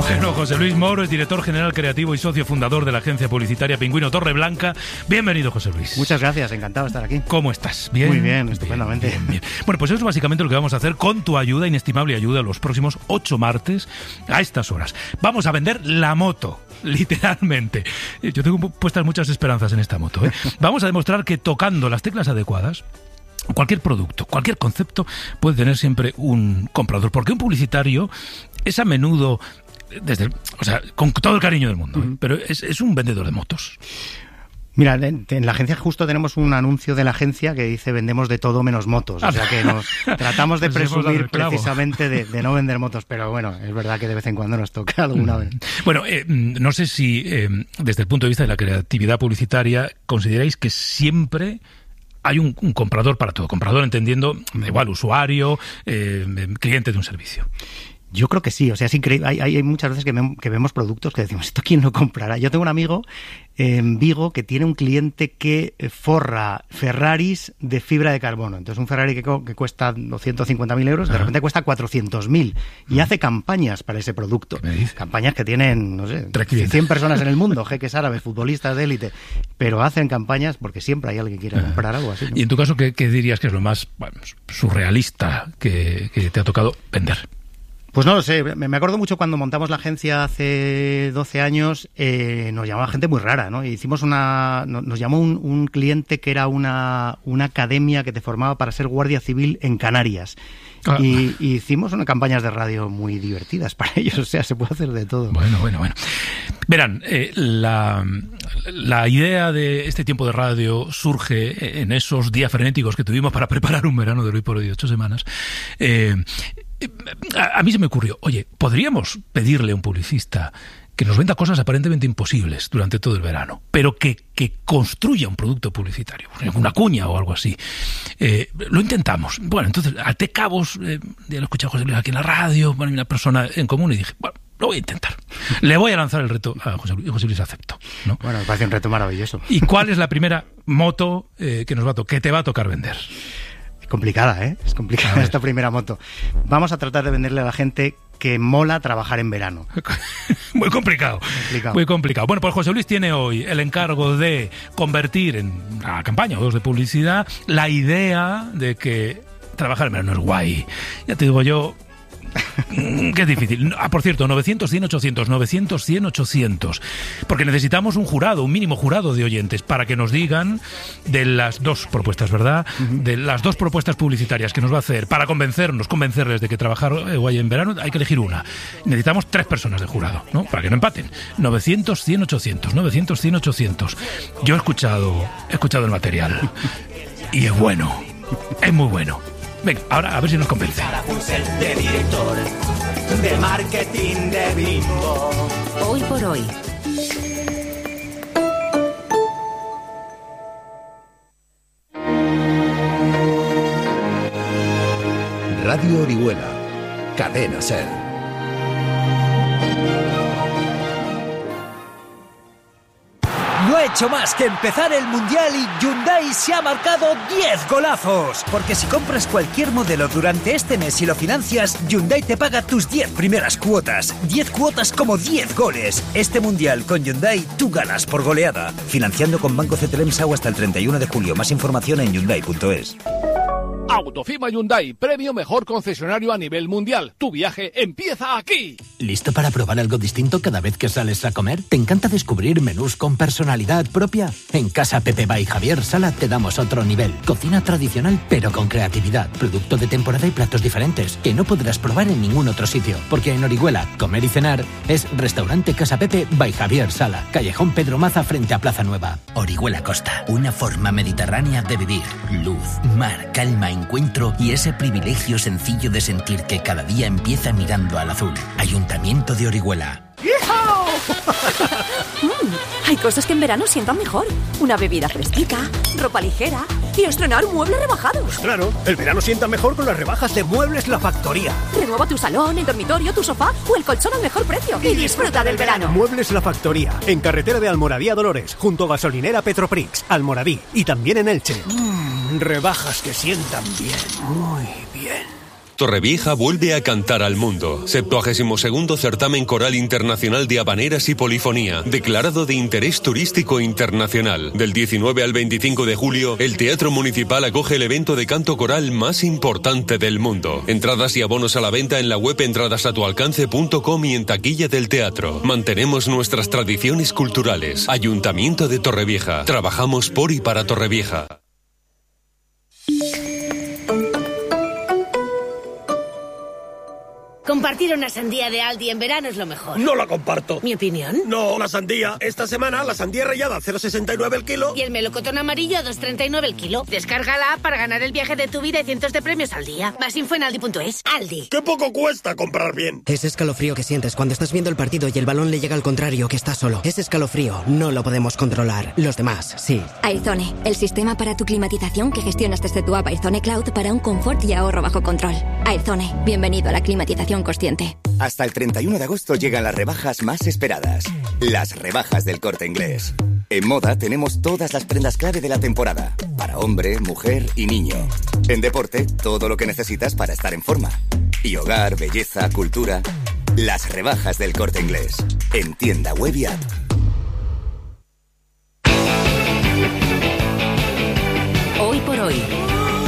Bueno, José Luis Moro es director general creativo y socio fundador de la agencia publicitaria Pingüino Torreblanca. Bienvenido, José Luis. Muchas gracias, encantado de estar aquí. ¿Cómo estás? ¿Bien? Muy bien, estupendamente. Bien. Bueno, pues eso es básicamente lo que vamos a hacer con tu ayuda, inestimable ayuda, los próximos 8 martes a estas horas. Vamos a vender la moto. Literalmente. Yo tengo puestas muchas esperanzas en esta moto, ¿eh? Vamos a demostrar que tocando las teclas adecuadas, cualquier producto, cualquier concepto puede tener siempre un comprador. Porque un publicitario es a menudo, con todo el cariño del mundo, pero es un vendedor de motos. Mira, en la agencia justo tenemos un anuncio de la agencia que dice vendemos de todo menos motos. O sea que nos tratamos de presumir precisamente de no vender motos. Pero bueno, es verdad que de vez en cuando nos toca alguna vez. Bueno, no sé si desde el punto de vista de la creatividad publicitaria consideráis que siempre hay un comprador para todo. Comprador entendiendo, igual, usuario, cliente de un servicio. Yo creo que sí, o sea, es increíble. Hay muchas veces que vemos productos que decimos, ¿esto quién lo comprará? Yo tengo un amigo en Vigo que tiene un cliente que forra Ferraris de fibra de carbono. Entonces un Ferrari que cuesta 250.000 euros, de repente cuesta 400.000 y hace campañas para ese producto. Campañas que tienen, no sé, 100 personas en el mundo, jeques árabes, futbolistas de élite, pero hacen campañas porque siempre hay alguien que quiere comprar algo así, ¿no? Y en tu caso, ¿qué dirías que es lo más surrealista que te ha tocado vender? Pues no lo sé, me acuerdo mucho cuando montamos la agencia hace 12 años, nos llamaba gente muy rara, ¿no? Y hicimos nos llamó un cliente que era una academia que te formaba para ser guardia civil en Canarias. Y hicimos unas campañas de radio muy divertidas para ellos, o sea, se puede hacer de todo. Bueno. Verán, la idea de este tiempo de radio surge en esos días frenéticos que tuvimos para preparar un verano de hoy por hoy de 8 semanas. A mí se me ocurrió, oye, ¿podríamos pedirle a un publicista que nos venda cosas aparentemente imposibles durante todo el verano, pero que construya un producto publicitario, una cuña o algo así? Lo intentamos. Bueno, entonces, até cabos, ya lo escuché a José Luis aquí en la radio, bueno, una persona en común, y dije, bueno, lo voy a intentar. Le voy a lanzar el reto a José Luis, y José Luis aceptó, ¿no? Bueno, me parece un reto maravilloso. ¿Y cuál es la primera moto que te va a tocar vender? Complicada, ¿eh? Es complicada esta primera moto. Vamos a tratar de venderle a la gente que mola trabajar en verano. Muy complicado. Muy complicado. Bueno, pues José Luis tiene hoy el encargo de convertir en una campaña o dos de publicidad la idea de que trabajar en verano es guay. Ya te digo yo que es difícil. Por cierto, 900, 100, 800, 900, 100, 800. Porque necesitamos un mínimo jurado de oyentes para que nos digan de las dos propuestas, ¿verdad? De las dos propuestas publicitarias que nos va a hacer para convencerles de que trabajar guay en verano, hay que elegir una. Necesitamos 3 personas de jurado, ¿no? Para que no empaten. 900, 100, 800. 900, 100, 800. Yo he escuchado el material y es bueno. Es muy bueno. Venga, ahora a ver si nos convence. De director de marketing de Bimbo. Hoy por hoy. Radio Orihuela, Cadena SER. No ha hecho más que empezar el Mundial y Hyundai se ha marcado 10 golazos. Porque si compras cualquier modelo durante este mes y lo financias, Hyundai te paga tus 10 primeras cuotas. 10 cuotas como 10 goles. Este Mundial con Hyundai tú ganas por goleada. Financiando con Banco CTLM SAU hasta el 31 de julio. Más información en Hyundai.es. Autofima Hyundai, premio mejor concesionario a nivel mundial. Tu viaje empieza aquí. ¿Listo para probar algo distinto cada vez que sales a comer? ¿Te encanta descubrir menús con personalidad propia? En Casa Pepe by Javier Sala te damos otro nivel. Cocina tradicional pero con creatividad. Producto de temporada y platos diferentes que no podrás probar en ningún otro sitio. Porque en Orihuela, comer y cenar es Restaurante Casa Pepe by Javier Sala. Callejón Pedro Maza frente a Plaza Nueva. Orihuela Costa, una forma mediterránea de vivir. Luz, mar, calma, encuentro y ese privilegio sencillo de sentir que cada día empieza mirando al azul. Ayuntamiento de Orihuela. Hay cosas que en verano sientan mejor. Una bebida fresquita, ropa ligera y estrenar muebles rebajados. Pues claro, el verano sienta mejor con las rebajas de Muebles La Factoría. Renueva tu salón, el dormitorio, tu sofá o el colchón al mejor precio y disfruta del verano. Muebles La Factoría, en carretera de Almoradí a Dolores, junto a gasolinera Petroprix, Almoradí y también en Elche. Rebajas que sientan bien, muy bien. Torrevieja vuelve a cantar al mundo. 72º Certamen Coral Internacional de Habaneras y Polifonía, declarado de interés turístico internacional. Del 19 al 25 de julio, el Teatro Municipal acoge el evento de canto coral más importante del mundo. Entradas y abonos a la venta en la web entradasatualcance.com y en taquilla del teatro. Mantenemos nuestras tradiciones culturales. Ayuntamiento de Torrevieja. Trabajamos por y para Torrevieja. Compartir una sandía de Aldi en verano es lo mejor. No la comparto. ¿Mi opinión? No, la sandía. Esta semana la sandía rallada a 0,69 el kilo. Y el melocotón amarillo a 2,39 el kilo. Descarga la app para ganar el viaje de tu vida y cientos de premios al día. Más info en aldi.es. Aldi. ¡Qué poco cuesta comprar bien! Ese escalofrío que sientes cuando estás viendo el partido y el balón le llega al contrario, que estás solo. Ese escalofrío no lo podemos controlar. Los demás, sí. Airzone, el sistema para tu climatización que gestionas desde tu app Airzone Cloud para un confort y ahorro bajo control. Airzone, bienvenido a la climatización consciente. Hasta el 31 de agosto llegan las rebajas más esperadas. Las rebajas del Corte Inglés. En moda tenemos todas las prendas clave de la temporada. Para hombre, mujer y niño. En deporte, todo lo que necesitas para estar en forma. Y hogar, belleza, cultura. Las rebajas del Corte Inglés. En tienda web y app.